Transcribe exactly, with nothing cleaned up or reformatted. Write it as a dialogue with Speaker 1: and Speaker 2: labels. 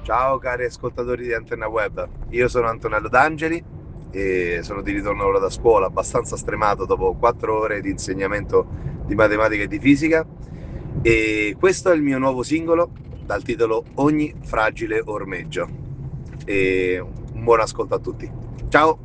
Speaker 1: Ciao cari ascoltatori di Antenna Web, io sono Antonello D'Angeli e sono di ritorno ora da scuola, abbastanza stremato dopo quattro ore di insegnamento di matematica e di fisica, e questo è il mio nuovo singolo dal titolo Ogni fragile ormeggio. E un buon ascolto a tutti. Ciao!